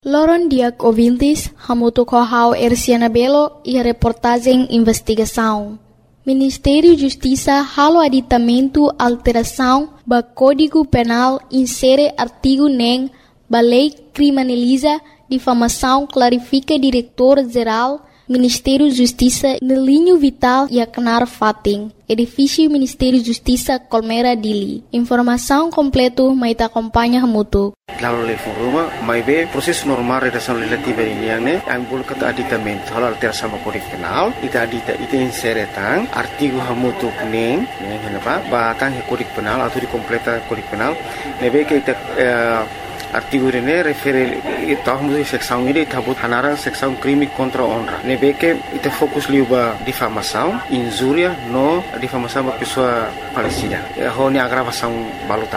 Loron diak ouvintes, hamuto kohau Erciana Belo e a reportagem investigação. Ministério Justiça halo aditamento alteração ba Código Penal insere artigo nem ba lei criminaliza difamação clarifica diretor-geral Ministério Justiça no linho vital e Aknar Fating, edifício Ministério Justiça Colmera Dili. Informação completo mai ta acompanha hamuto. Lalu level rumah, mai be proses normal redação legislativa ini yang ne, yang boleh kata aditamento, hal alteração sama Kode Penal, ita insere tang artigo hamutu neng, kenapa? Batang Kode Penal atau dikompleta Kode Penal, nebe ke ita artigo ini refere tahun seksão ini tabut hanarang seksão crime contra honra. Nebe ke ita fokus liuba difamação, injuria no difamação ba pessoa falecida. Ho ni agravação baluta.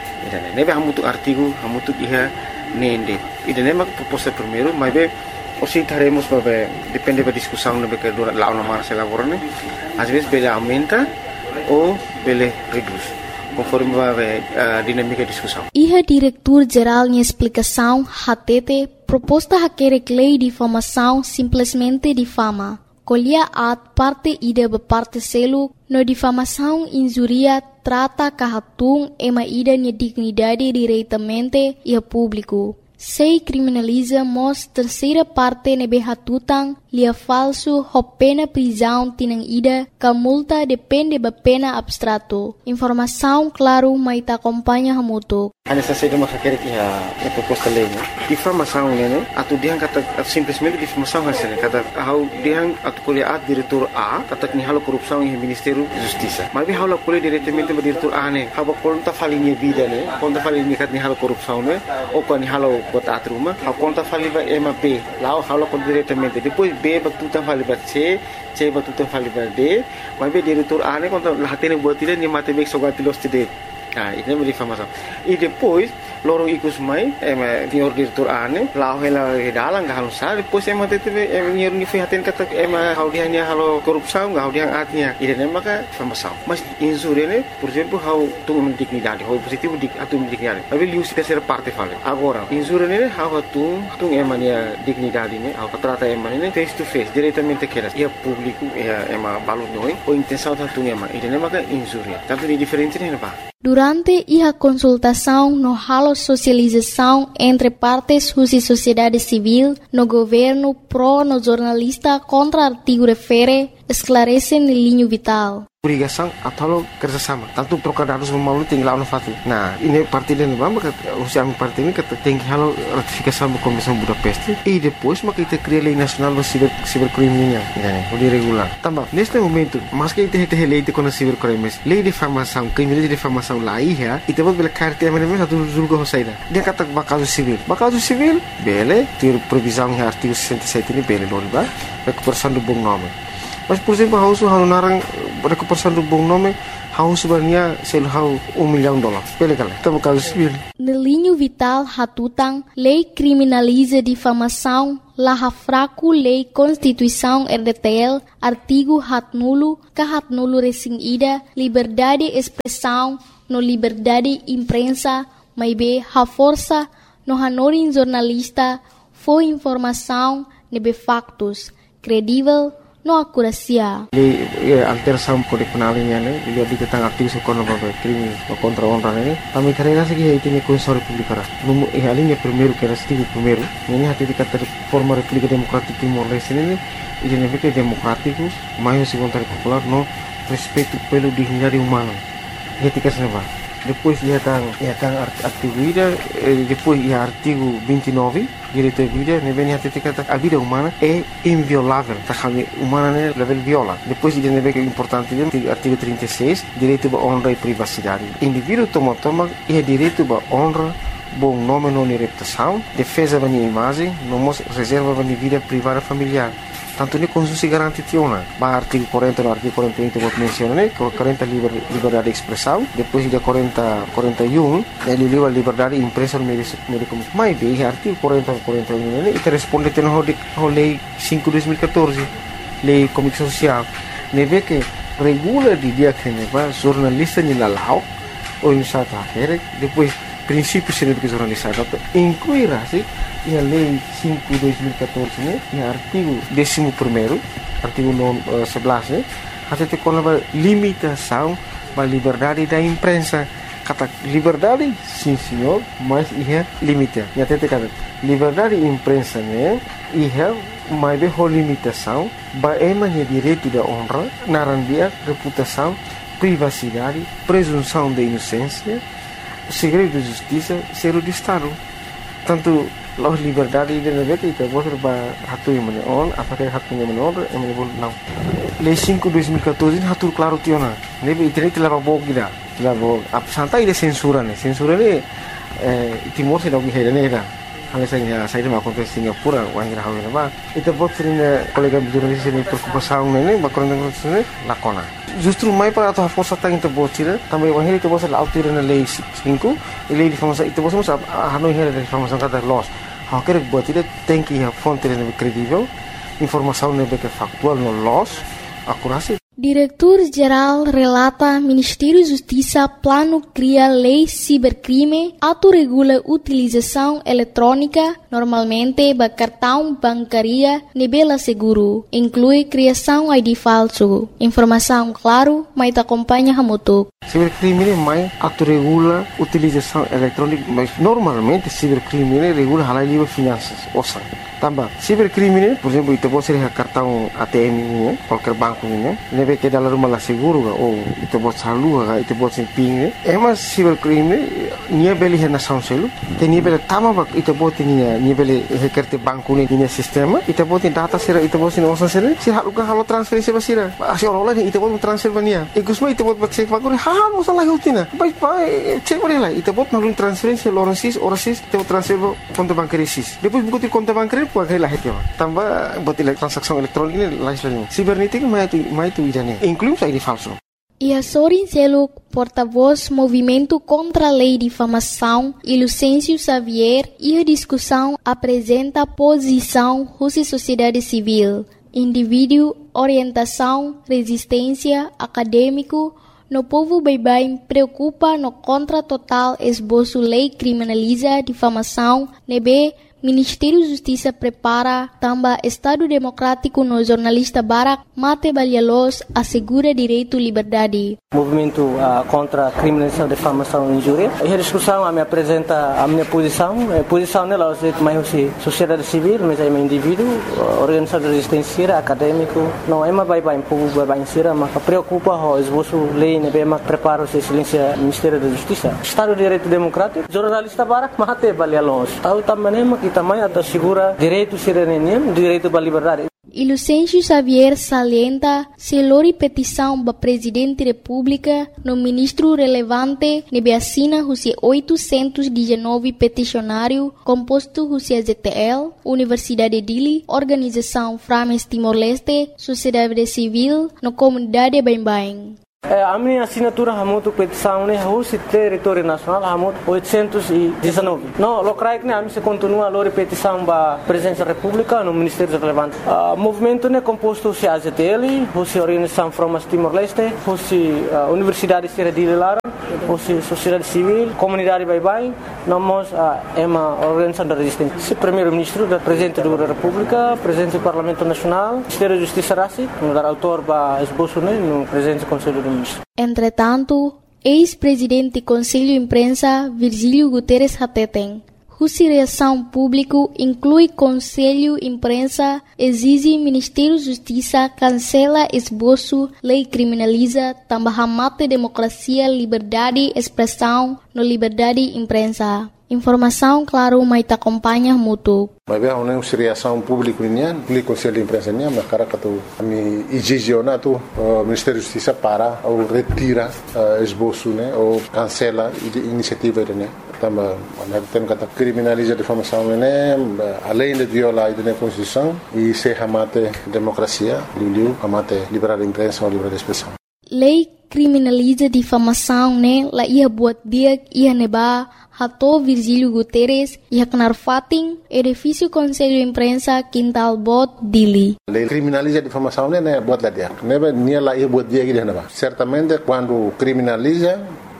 Nebe hamutu artigo hamutu iha nende. Ida nema proposta primeiro, mas be osi taremos babe depende da discussão nebe que dura lá na marcha laborane. Às vezes bele aumenta ou bele reduz, conforme a dinâmica da discussão. Iha diretor-geral em explicação hatete proposta haquerek lei difamação simplesmente difama. Colhia at parte ida be parte selo no difamação injuria trata kahatung ema ida nia dignidade diretamente e a público. Sei criminaliza mos terceira parte nebe hatutang lia falso ho pena prisão tinang ida ka multa depende ba pena abstrato. Informação claro mai ta acompanha hamuto. Ana sa saída makakere que a proposta lei, difamação né, atu diang kata simplesmente difamação hasil kata hau diang atu kuliah diretor A kata ni halo korupsão em Ministério Justiça. Mas bi halo kuliah diretamente ba diretor A né, haba konta falinha vida né, konta falinha kat ni halo korupsão né, ou ko ni halo bota atruma, hau konta faliba ema B, lá halo kon diretamente. Depois B batuta faliba C batuta faliba D, mas bi diretor A né konta lahatene buat tidak ni matematik sogatilos tidak. Ini é difamação. E depois, lorong ikut mai, senhor diretor ane, lau hela dalang gak halus sah. Depois tete senhor ni fihatin kata hau dia ni halo korupsão, hau dia atnya. Ini maka difamação. Mas injuria ne, por exemplo, hau tung dignidade, hau positivo atum dignidade. Tapi liu se terceira parte fala. Agora, injuria ne hau tung emania dignidade ne, hau trata emania face to face, diretamente keras. Ia público, ia balut noi, ou intenção tung emania. Ini maka injuria. Tanto ni diferente ne apa? Durante a consultação no halo socialização entre partes e sociedade civil, no governo pro no jornalista contra artigo refere, esclarece no linho vital. Obrigação atau kerjasama. Tanto trocar dados memalu tinggal no fati. Nah, ini parti dan bamba usia parti ini kata tinggi halo ratifikasi da Convenção Budapeste e depois maka kita cria lei nacional do cibercrime o lei regular. Também neste momento, mas que kita lei de cibercrimes, lei de difamação, crime de difamação lá ia, e depois bela carta mesmo satu julga hosaida. Dia kata bakaso civil, bele, ter previsão em artigo 67 ini bele loriba, recuperação do bom nome. Mas por exemplo, hausu narang recuperação do bom nome, hausu sebenarnya sel hau $1 milhão. Pele kala, tamo caso civil. No linho vital hatutang, lei criminaliza difamação, laha fraco lei Constituição RDTL, artigo hatnulo, kahatnulo resing ida, liberdade expressão, no liberdade imprensa, maibe ha força, no hanorin jornalista, foi informação, nebe factos, credível, no akurasia. Alteração Kode Penal ini dia tentang aktivis ekonomi crime contra honra ini. Kami karena segi itu ni Constituição Republicana. Numu alinya primeiro que era artigo primeiro. Ini hati dikata forma República Democrática Timor-Leste ini identifica democrático, mais segundo popular no respeito pelo dignidade humana. Etika senapa. Depois ia tang artigo ida, depois ia artigo 29, direito à vida, nebe hati dikata a vida humana é inviolável, tá kami humana né level viola. Depois ia nebe que é importante artigo 36, direito à honra e privacidade. Indivíduo toma ia direito à honra, bom nome não reputação, defesa da minha imagem, não reserva da minha vida privada familiar. Tanto ni Constituição garante tiona. Ba artigo 40 no artigo 41 que eu mencionei, 40 liberdade de expressão, depois de 41 ele livre liberdade de imprensa no meio de comunicação. Mas bem, artigo 40 41 ele responde à lei 5/2014, lei de comunicação social. Neve que regula de dia que neva jornalista ni lalau ou insata depois princípios de jornalistas incluirá-se a Lei 5/2014, né, e artigo 11º, artigo 11, né, até com a limitação da liberdade da imprensa. Kata liberdade, sim senhor, mas é limite. E até kata liberdade da imprensa, né, mas é limitação, é direito da honra, narandia, reputação, privacidade, presunção de inocência, segredo de justiça, zero de Estado. Tanto a liberdade de negócio itu bos hatu yang menon, apakah hatu yang menon, yang menyebut não. Lei 5/2014 hatu claro tiona. Nebe internet lava bog gida, lava santai de censura ne. Censura ne Timor se dog hera ne era. Hal saya mak kontes Singapura wang ira hawe ba. Itu bot sering kolega jurnalis ini preocupação ne bakon ne lakona. Justru mai para atau força tang itu bot sira, também wang itu bot la autir na lei 5, lei de informação itu bot masa hanoi hera de informação kata loss. Quer buat tidak tem que a fonte lebih credível, informação lebih factual no loss, akurasi. Diretor-Geral relata Ministério Justiça plano cria lei cibercrime, autorregula utilização eletrônica, normalmente ba cartão bancaria nebela seguro, inclui criação ID falso. Informação claro, mas acompanha hamutuk. Cibercrime mais autorregula utilização eletrônica, mas normalmente cibercrime regula halal livre finanças, osan. Tambah, cibercrime, por exemplo, itu bos ser cartão ATM ini, qualquer banco ini, nebe que dalam rumah seguro ou itu bos salu, itu bos ping, emas cibercrime nia beli nação selu, tenia beli tama bak itu bos nia beli hekerte banco ini nia sistema, itu bos data sira itu bos ini osan sira, sira luka halo transferensi basira, asyik orang itu bos transfer bania, ikusma itu bos cek bagore, bos salah utina, baik cek boleh lah, itu bos nalun transferensi orang sis, itu transfer konto bancaria sis, depois buku konto bancaria pakai lah itu, tambah buat transaksi elektronik ini lain. Cibernética mais tu idane, inclui ID falso. E Sorin Seluk, porta-voz Movimento contra a Lei de Difamação, e Lucêncio Xavier, e a discussão apresenta posição Rússia Sociedade Civil, indivíduo, orientação, resistência, acadêmico, no povo bem preocupa no contra total esboço lei criminaliza difamação, nebe Ministério da Justiça prepara também Estado Democrático no jornalista Barak Mate Balialos assegura direito e liberdade. Movimento contra a criminalização, difamação e injúria. E a discussão me apresenta a minha posição. A posição nela é mais sociedade civil, mas é um indivíduo, organização de resistência, acadêmico. Não é mais bem povo bem sira, mas preocupa o esboço lei, né? Bem prepara o silêncio Ministério da Justiça. Estado de Direito Democrático, jornalista Barak Mate Balialos. Tahu também também assegura direito cidadania, direito à liberdade. E Lucêncio Xavier salienta se lori petição da Presidente da República no ministro relevante nebe assina os 819 peticionário composto os ZTL, Universidade de Dili, Organização Frames Timor-Leste, Sociedade Civil, no comunidade Bem-Bem. A minha assinatura é muito petição, né? O território nacional é muito 819. Não, locais né? A minha continua a petição da Presidência da República no Ministério Relevante. O movimento né composto de AZTL, a Organização Frames Timor-Leste, a Universidade de Dili, a Sociedade Civil, Comunidade Bem-Bem, nós é uma organização de resistência. O Primeiro-Ministro, o Presidente da República, o Presidente do Parlamento Nacional, o Ministério da Justiça Rassi, o autor da esboço né? No Presidente do Conselho do Entretanto, ex-presidente do Conselho de Imprensa, Virgílio Guterres Hateten, cuja reação pública inclui Conselho de Imprensa, exige Ministério da Justiça cancela esboço, lei criminaliza, também mata democracia, liberdade, expressão, no liberdade de imprensa. Informação, claro, mas te acompanha muito. Mas é uma reação pública nian, o Conselho de Imprensa nian, mas cara que tu me exige tu Ministério da Justiça para ou retira esboço, né, ou cancela iniciativa né. Também tem que criminalizar a difamação né, além de violar a Constituição e se amate democracia, amate liberdade de imprensa ou liberdade de expressão. Lei criminaliza difamação, né? La ia buat dia ia neba hato Virgílio Guterres ia kenar fating edifício Conselho de Imprensa Quintal Bot Dili. Lei criminaliza difamação, né? Buat lá dia. Neba nia la ia buat dia que neba. Certamente quando criminaliza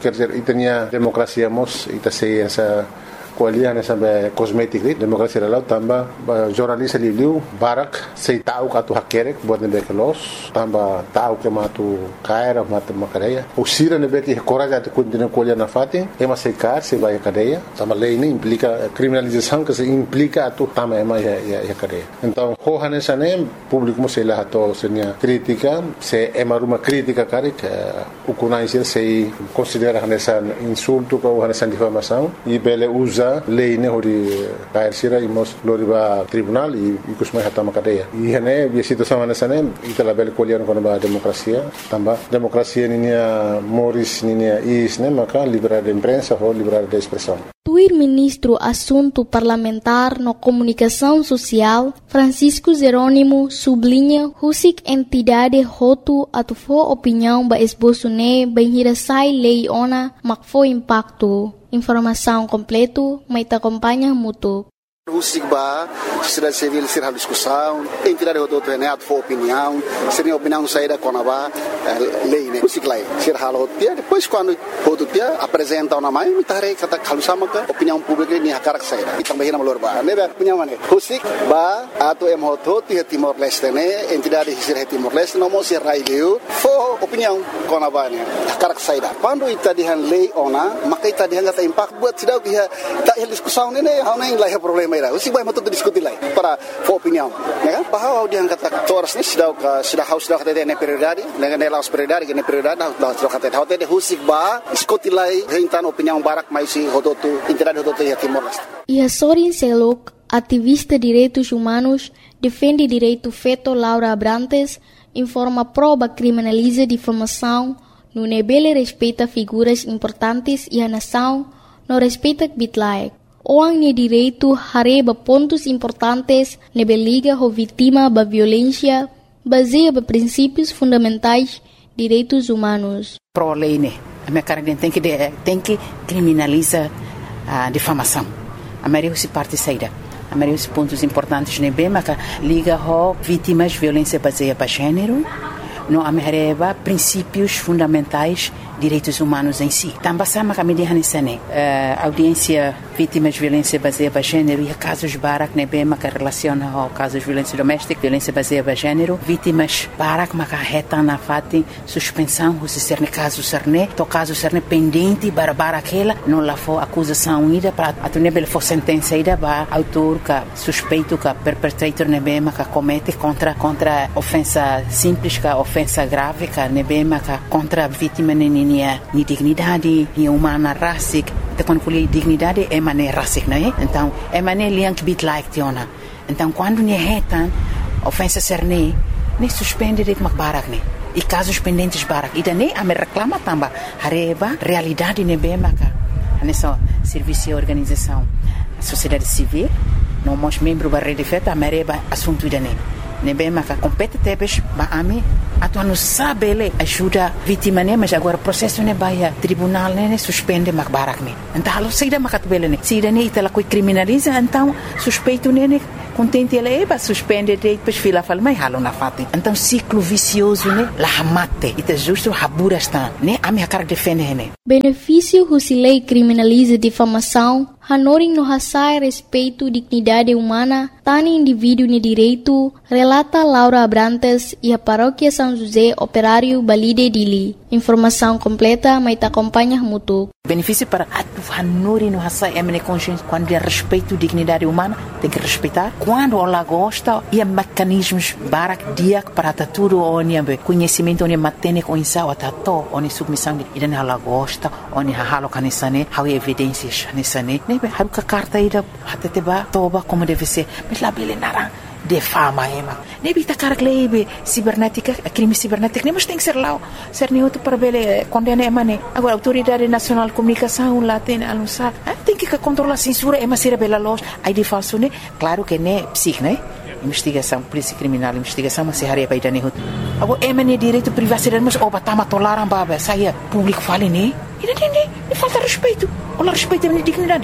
quer dizer, itania demokrasia mos ita sei essa kualian sampai kosmetik ni demokrasi lalau tambah jurnalis liu barak sei tahu katu hakerek buat nebe kelos tambah tahu ke matu kaira matu makadeia usira nebe que coragem de continuar kualian na fati ema sei kar sei vai cadeia tambah lei ini implica criminalização que se implica tu tambah ema ya cadeia então hohan esane público sei lá to senia crítica se ema uma crítica karik ukunai sei considera essa insulto ou essa difamação e bele usa lei ne hori kair sira imos loriba tribunal e kusmai hatama cadeia e hene bi situação nesane itala bel kolian kono ba demokrasia tamba demokrasia ninia moris ninia isne maka liberdade de imprensa ou liberdade de expressão. O ministro Assunto Parlamentar no Comunicação Social, Francisco Jerônimo, sublinha husik entidade hotu atufo opinião ba esboço ne benhirasai lei ona makfo impacto. Informação completo, mas te acompanha muito. Husik ba, sociedade civil ser a discussão, entidade hotu ne atufo opinião, seria opinião saída konaba lei ne husik lai ser halo dia depois quando hotu dia apresenta uma mãe me tare kata kalusama ka opinião pública ni hakarak saída itang bahina malor ba ne opinião mane husik ba ato em hotu ti Timor Leste ne entidade ser Timor Leste no mo ser raileu fo opinião konaba ne hakarak saída quando itadihan lei ona maka itadihan kata impact buat sidau dia tak discussão ne hauna ing lai problema ira husik ba matu diskuti lai para fo opinião ne kan bahwa dia kata toras ni sidau ka sida haus dah kata ne prioridade ne laos prioridade que ne prioridade dah kata hote de husik ba diskuti lai rentan opinião barak mais si hototu entidade hototu ya Timor Leste. E Sorin Selok, ativista de direitos humanos, defende direito feto Laura Abrantes, informa proba criminaliza difamação, no nebele respeita figuras importantes e a nação não respeita bitlaek. Oang ne direito hareba pontos importantes nebeliga ho vítima ba violência, baseia ba princípios fundamentais direitos humanos. Pro lei ne, a minha cara tem que criminalizar a difamação. A maioria se parte saída. A maioria dos pontos importantes ne bem, mas liga ho vítimas de violência baseada para gênero, no amereba princípios fundamentais direitos humanos em si. Também sama kami dihanisane audiência vítimas de violência baseada para gênero e casos barak ne bem que relaciona ao casos de violência doméstica, violência baseada para gênero, vítimas barak maka reta na fati suspensão se ser ne caso serne, to caso serne pendente para aquela não lá for acusação ida para atunebel for sentença ida ba autor ka suspeito ka perpetrator ne bem que comete contra ofensa simples ka ofensa grave ka ne bem que contra vítima ni dignidade, ni humana racic, então quando falo dignidade é maneira racic, não é? Então é maneira liang bit like tiona. Então quando ni retan ofensa serne, ni suspende de makbarak ni. E casos pendentes barak, e daí a me reclama também hareba realidade ne bem maka. Nessa serviço e organização, sociedade civil, não mos membro da rede feta, a mereba assunto ida ne bem maka competentes ba ami atuan não sabe ele ajuda vítima ne mas agora processo ne baia tribunal ne suspende makbarak ne então alo saída makatbele ne saída ne itala coi criminaliza então suspeito ne contente ele ba suspende depois fila fala mai halo na fati então ciclo vicioso ne la hamate ita justo habura está ne ami hakar defende ne benefício husilei criminaliza difamação hanoring no hasai respeito dignidade humana tani indivíduo ne direito relata Laura Abrantes e a paróquia São José Operário Balide Dili. Informação completa, mas te acompanha muito. Benefício para a hanuri no hasai emene consciência quando é respeito dignidade humana tem que respeitar quando ela gosta e mecanismos barak dia para tudo onde conhecimento onde matene com insau atato onde submissão e dan ela gosta onde halo kanisane how evidências nisane nebe haruka carta ida hateteba toba como deve ser mas lá bele narang defama ema nebi takar klebe cibernética crime cibernético nem mas tem que ser lá ser neutro para bele condena emane agora autoridade nacional de comunicação lá tem anunciar tem que controlar censura ema ser bela loja aí de falso né claro que né psique né investigação polícia criminal investigação mas se haria para idane hut agora emane direito privacidade mas oba tama toleram baba saia público fale né e falta respeito ou respeito a dignidade né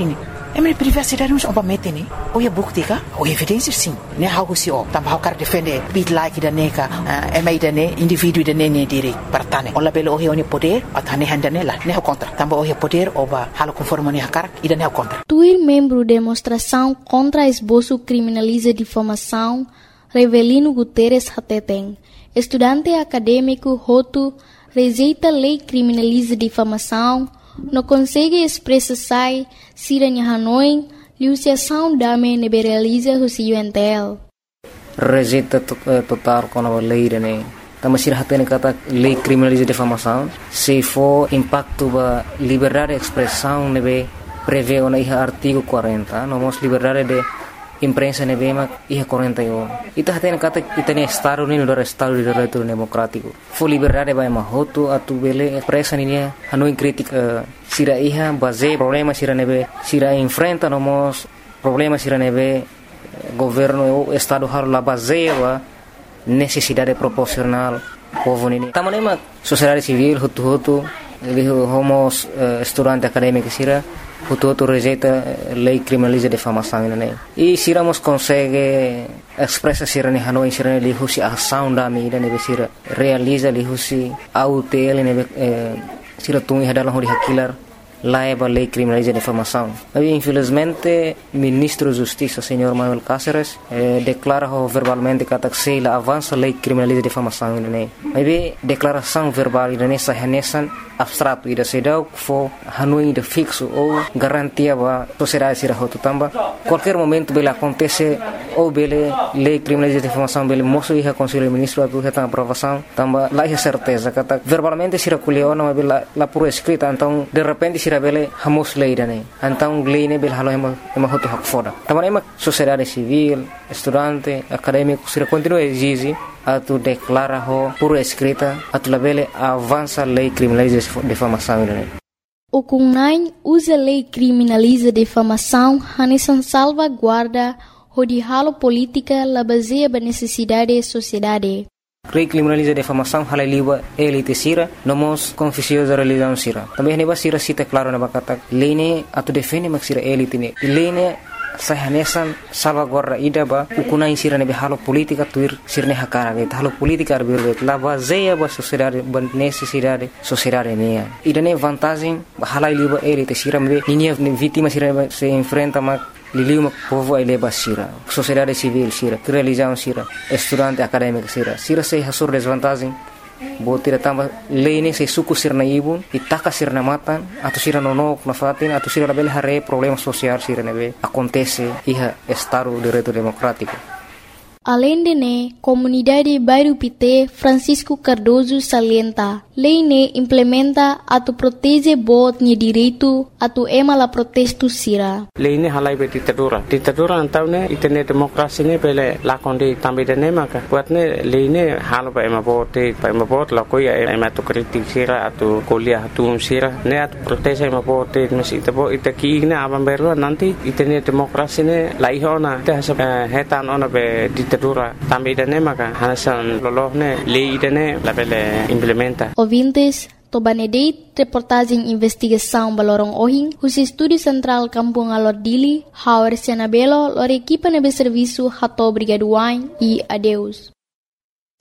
Mas privacidade não é uma meta, né? Ou é bukti ka? Ou evidência sim. Né? How se o? Também how quer defender bit like da neka, da ne indivíduo da ne direito para tane. Ou labelo ou é poder, até ne handa nela. Ne é contra. Também ou é poder ou ba halo conforme ne hakar e da ne é contra. Tuir membro demonstração contra esboço criminaliza difamação, Revelino Guterres Hateteng, estudante acadêmico Hotu, rejeita lei criminaliza difamação, não consegue expressar siranha Hanoi, liuciação dame neberaliza o UNTL. Rejeita total com a lei, né? Também se hatene kata lei criminaliza difamação, se for impacto ba liberdade de expressão, nebe prevê o artigo 40, nomos liberdade de imprensa nebema iha 41. Ita hatene kata itane estado ni no estado de direito democrático. Fo liberdade ba mahoto atu bele expressa ni Hanoi crítica sira iha base problema sira nebe sira enfrenta nomos problema sira nebe governo o estado har la base ba necessidade proporcional povo nini. Tamanema sociedade civil hutu homos estudante acadêmico sira hutu rejeita lei criminaliza difamação né. E siramos consegue expressa sira ni Hanoi sira li husi ação da medida ne sira realiza li husi autel ne sira tungi hadalang hori hakilar laiba lei criminaliza difamação. Mas infelizmente ministro da Justiça senhor Manuel Cáceres declara verbalmente que a avança lei criminaliza difamação né. Mas declaração verbal né sahanesan abstrato ida sedau fo Hanoi de fixo ou garantia ba sociedade sira hotu tamba qualquer momento bela acontece ou bele lei criminaliza difamação bele moço e conselho ministro atu reta aprovação tamba lá é certeza kata verbalmente sira kuleona bela la por escrita então de repente sira bele hamos lei dane então lei ne bele halo ema hotu hak foda tamba ema sociedade civil estudante acadêmico sira continua exige atu declara ho por escrita atu labele avança lei criminaliza difamação né. O CUNAI usa lei criminaliza difamação hanesan salvaguarda de halo política la baseia ba necessidade da sociedade. Lei criminaliza difamação hala liba elite sira nomos confissões da religião sira. Também neba sira cita claro na bakata lei ne atu defende mak sira elite ne. Lei ne sahanesan salvaguarda ida ba ukunai sira nebe halo politika tuir sirne hakara ge halo politika arbir la baseia ba sociedade ba necessidade sociedade ne ida ne vantagem hala liba elite sira me ninia vítima sira se enfrenta mak liliu povo ai leba sira sociedade civil sira religião sira estudante acadêmico sira se hasur desvantagem botira tamba lei se suku sirna ibun itaka sirna matan atau sira nonok na fatin atau sira label hare problema social sira nebe acontece iha estado de direito democrático. Além de ne, comunidade Bairro Pité Francisco Cardoso salienta, lei ne implementa atu protege bot ni direito atu ema la protesto sira. Lei ne halai be ditadura antau ne itene demokrasi ne pele lakonde tambe de ne maka buat ne lei ne halo ba ema bot la koya ema tu kritik sira atu kuliah atu sira ne atu protege ema bot mesi tabo itaki ne aban berwa nanti itene demokrasi ne laihona te hetan ona be ditadura tambe de ne maka hanasan lolohne lei de ne la pele implementa. Ouvintes, Tobanedeit, reportagem investigação Balorong Ohing, o Estúdio Central Kampung Alordili, Howard Senabelo, lor equipa nebe serviço Hato Brigaduan e adeus.